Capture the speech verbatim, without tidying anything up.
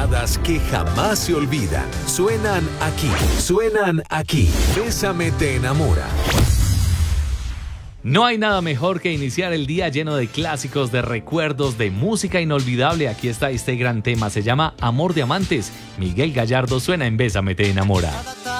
baladas que jamás se olvidan. Suenan aquí, suenan aquí. Bésame te enamora. No hay nada mejor que iniciar el día lleno de clásicos, de recuerdos, de música inolvidable. Aquí está este gran tema, se llama Amor de Amantes. Miguel Gallardo suena en Bésame te enamora.